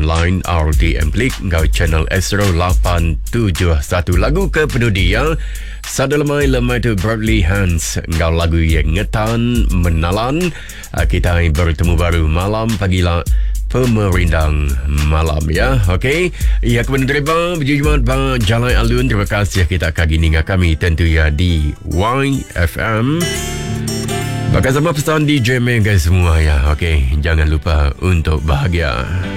online RTM Klik ngau channel Astro 871 lagu ke penudi ya. Sada lemai tu Bradley Hans ngau lagu yang ngetan menalan. Kita bertemu baru malam pagilah pemerindang malam ya. Okey, ya kemudian terima berjumat bang Jalan Alun. Terima kasih kita kagi ninga kami tentu ya di YFM. Bakal sama pesan DJ Mega semua ya. Okey, jangan lupa untuk bahagia.